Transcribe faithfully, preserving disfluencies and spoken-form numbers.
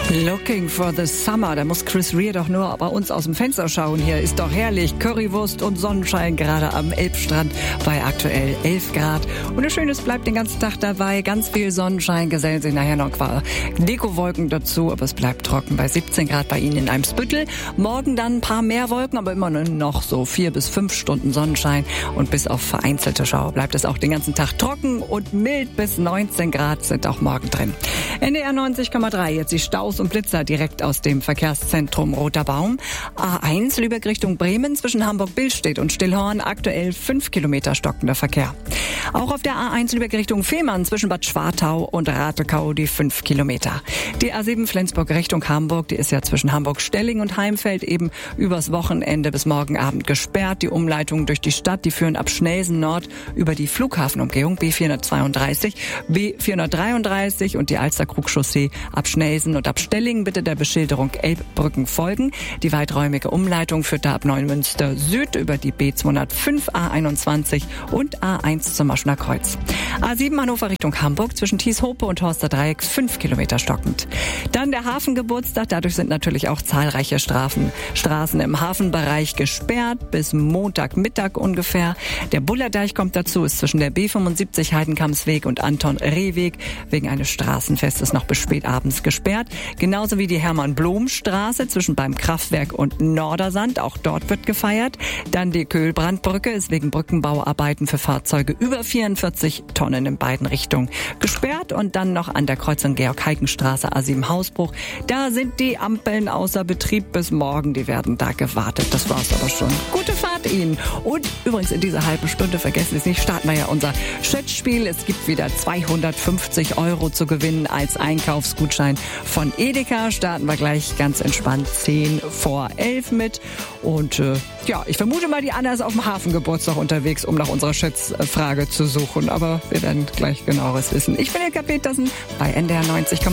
Looking for the summer. Da muss Chris Rea doch nur bei uns aus dem Fenster schauen. Hier ist doch herrlich. Currywurst und Sonnenschein gerade am Elbstrand bei aktuell elf Grad. Und das Schöne, es bleibt den ganzen Tag dabei. Ganz viel Sonnenschein, gesellen sich nachher noch ein paar Dekowolken dazu. Aber es bleibt trocken bei siebzehn Grad bei Ihnen in Eimsbüttel. Morgen dann ein paar mehr Wolken, aber immer noch so vier bis fünf Stunden Sonnenschein. Und bis auf vereinzelte Schauer bleibt es auch den ganzen Tag trocken und mild. Bis neunzehn Grad sind auch morgen drin. N D R neunzig Komma drei, jetzt die Staus und Blitzer direkt aus dem Verkehrszentrum Roter Baum. A eins Lübeck Richtung Bremen zwischen Hamburg-Billstedt und Stillhorn, aktuell fünf Kilometer stockender Verkehr. Auch auf der A eins Lübeck Richtung Fehmarn zwischen Bad Schwartau und Ratekau die fünf Kilometer. Die A sieben Flensburg Richtung Hamburg, die ist ja zwischen Hamburg-Stelling und Heimfeld eben übers Wochenende bis morgen Abend gesperrt. Die Umleitungen durch die Stadt, die führen ab Schnelsen Nord über die Flughafenumgehung B vierhundertzweiunddreißig, B vierhundertdreiunddreißig und die Alsterkrug-Chaussee ab Schnelsen und ab Stelling bitte der Beschilderung Elbbrücken folgen. Die weiträumige Umleitung führt da ab Neumünster Süd über die B zweihundertfünf, A einundzwanzig und A eins zum Maschner Kreuz. A sieben Hannover Richtung Hamburg zwischen Thieshope und Horster Dreieck fünf Kilometer stockend. Dann der Hafengeburtstag. Dadurch sind natürlich auch zahlreiche Strafen, Straßen im Hafenbereich gesperrt bis Montagmittag ungefähr. Der Bullerdeich kommt dazu, ist zwischen der B fünfundsiebzig Heidenkampsweg und Anton-Rehweg wegen eines Straßenfestes noch bis spät abends gesperrt. Genauso wie die Hermann-Blom-Straße zwischen beim Kraftwerk und Nordersand. Auch dort wird gefeiert. Dann die Köhlbrandbrücke ist wegen Brückenbauarbeiten für Fahrzeuge über vierundvierzig Tonnen in beiden Richtungen gesperrt. Und dann noch an der Kreuzung Georg-Heiken-Straße A sieben Hausbruch. Da sind die Ampeln außer Betrieb bis morgen. Die werden da gewartet. Das war's aber schon. Gute Fahrt Ihnen. Und übrigens in dieser halben Stunde, vergessen Sie es nicht, starten wir ja unser Schätzspiel. Es gibt wieder zweihundertfünfzig Euro zu gewinnen als Einkaufsgutschein von Edeka. Starten wir gleich ganz entspannt zehn vor elf mit. Und äh, ja, ich vermute mal, die Anna ist auf dem Hafengeburtstag unterwegs, um nach unserer Schätzfrage zu suchen. Aber wir werden gleich genaueres wissen. Ich bin Ilka Petersen bei N D R neunzig Komma drei.